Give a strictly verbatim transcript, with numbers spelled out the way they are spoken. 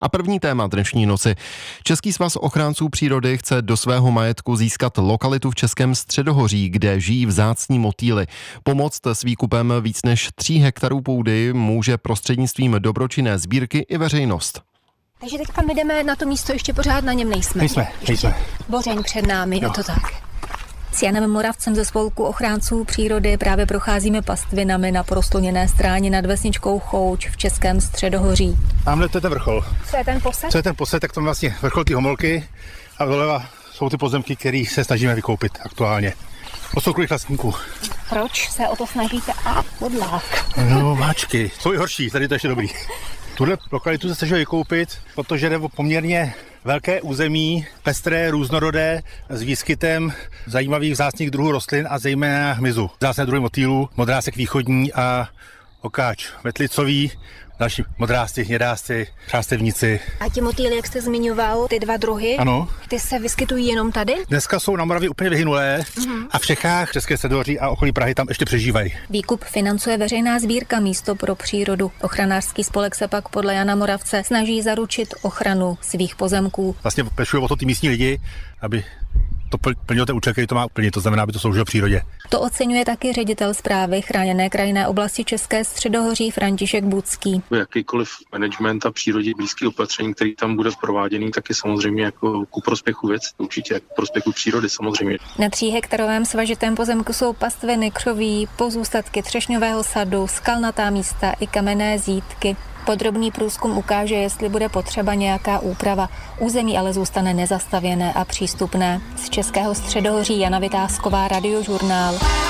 A první téma dnešní noci. Český svaz ochránců přírody chce do svého majetku získat lokalitu v Českém středohoří, kde žijí vzácní motýly. Pomoct s výkupem víc než tří hektarů půdy může prostřednictvím dobročinné sbírky i veřejnost. Takže teďka my jdeme na to místo, ještě pořád na něm nejsme. Nejsme, nejsme. Bořeň před námi, jo. Je to tak. S Janem Moravcem ze spolku ochránců přírody právě procházíme pastvinami na porostluněné stráně nad vesničkou Chouč v Českém středohoří. Tamhle to je ten vrchol. Co je ten posed? Co je ten posed, tak to je vlastně vrchol ty Homolky a doleva jsou ty pozemky, které se snažíme vykoupit aktuálně. Od soukromých vlastníků. Proč se o to snažíte? A podlák. No, máčky. Jsou i horší, tady to ještě dobrý. Tuhle lokalitu se snažíme vykoupit, protože jde o poměrně velké území, pestré, různorodé, s výskytem zajímavých vzácných druhů rostlin a zejména hmyzu. Vzácné druhy motýlů, modrásek východní a okáč metlicový, další modrásci, hnědásci, šástevníci. A ti motýly, jak jste zmiňoval, ty dva druhy, ano. Ty se vyskytují jenom tady? Dneska jsou na Moravě úplně vyhynulé mm-hmm. a v Čechách, České středohoří a okolí Prahy tam ještě přežívají. Výkup financuje veřejná sbírka Místo pro přírodu. Ochranářský spolek se pak podle Jana Moravce snaží zaručit ochranu svých pozemků. Vlastně pečují o to ty místní lidi, aby to plnilo ten účel, který to má plnit, to znamená, aby to sloužilo přírodě. To oceňuje taky ředitel správy Chráněné krajinné oblasti České středohoří František Bucký. Jakýkoliv management a přírodě blízký opatření, který tam bude prováděný, tak je samozřejmě jako ku prospěchu věc, určitě ku prospěchu přírody samozřejmě. Na tříhektarovém svažitém pozemku jsou pastviny, křoví, pozůstatky třešňového sadu, skalnatá místa i kamenné zítky. Podrobný průzkum ukáže, jestli bude potřeba nějaká úprava. Území ale zůstane nezastavěné a přístupné. Z Českého středohoří Jana Vytázková, Radiožurnál.